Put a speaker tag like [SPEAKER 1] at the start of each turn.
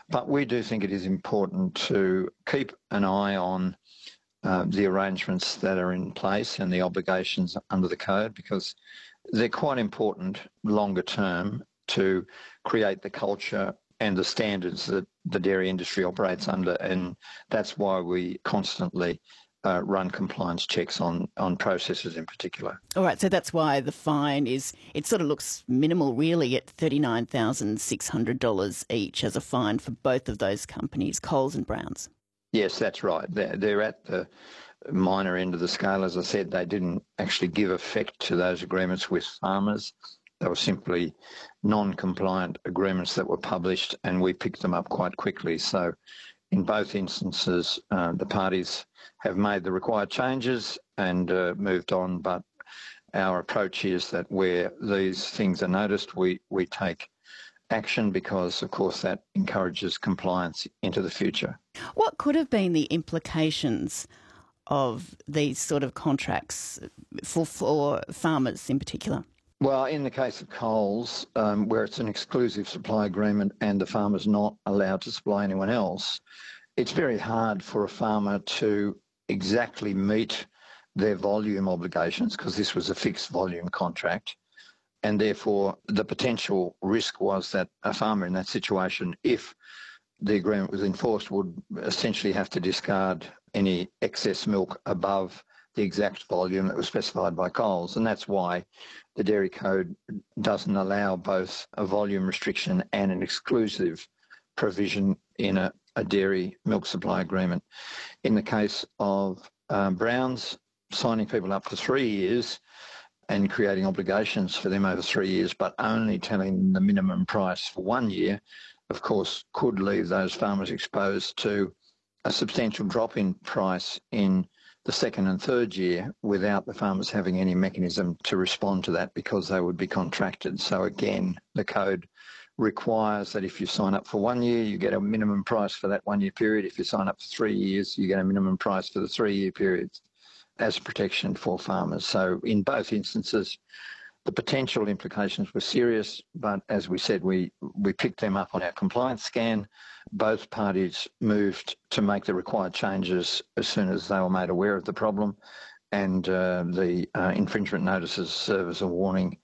[SPEAKER 1] But we do think it is important to keep an eye on the arrangements that are in place and the obligations under the code, because they're quite important longer term to create the culture and the standards that the dairy industry operates under. And that's why we constantly run compliance checks on processes in particular.
[SPEAKER 2] All right, so that's why the fine it sort of looks minimal really at $39,600 each as a fine for both of those companies, Coles and Browns.
[SPEAKER 1] Yes, that's right. They're at the minor end of the scale. As I said, they didn't actually give effect to those agreements with farmers. They were simply non-compliant agreements that were published, and we picked them up quite quickly. So in both instances, the parties have made the required changes and moved on, but our approach is that where these things are noticed, we take action because, of course, that encourages compliance into the future.
[SPEAKER 2] What could have been the implications of these sort of contracts for farmers in particular?
[SPEAKER 1] Well, in the case of Coles, where it's an exclusive supply agreement and the farmer's not allowed to supply anyone else, it's very hard for a farmer to exactly meet their volume obligations because this was a fixed volume contract. And therefore, the potential risk was that a farmer in that situation, if the agreement was enforced, would essentially have to discard any excess milk above the exact volume that was specified by Coles. And that's why the Dairy Code doesn't allow both a volume restriction and an exclusive provision in a dairy milk supply agreement. In the case of Browns, signing people up for 3 years and creating obligations for them over 3 years, but only telling them the minimum price for 1 year, of course, could leave those farmers exposed to a substantial drop in price in the second and third year without the farmers having any mechanism to respond to that because they would be contracted. So again, the code requires that if you sign up for 1 year, you get a minimum price for that 1 year period. If you sign up for 3 years, you get a minimum price for the 3 year periods as protection for farmers. So in both instances, the potential implications were serious, but as we said, we picked them up on our compliance scan. Both parties moved to make the required changes as soon as they were made aware of the problem, and the infringement notices serve as a warning